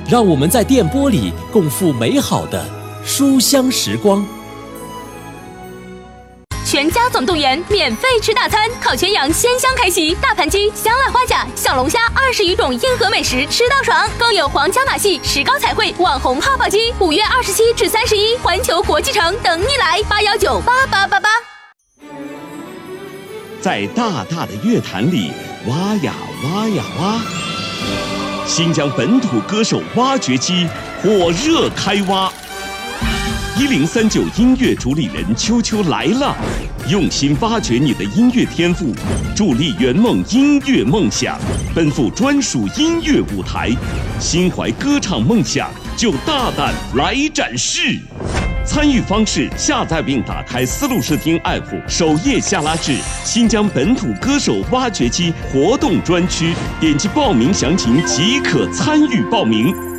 让我们在电波里共赴美好的书香时光。 全家总动员免费吃大餐，烤全羊鲜香开席，大盘鸡、香辣花甲、小龙虾20余种硬核美食吃到爽，更有皇家马戏、石膏彩绘、网红泡泡鸡，5月27至31，环球国际城等你来，8198888。 在大大的乐坛里挖呀挖呀挖，新疆本土歌手挖掘机火热开挖。1039音乐主理人秋秋来了，用心挖掘你的音乐天赋，助力圆梦音乐梦想，奔赴专属音乐舞台，心怀歌唱梦想就大胆来展示。参与方式：下载并打开丝路视听 App， 首页下拉至新疆本土歌手挖掘机活动专区，点击报名详情即可参与报名。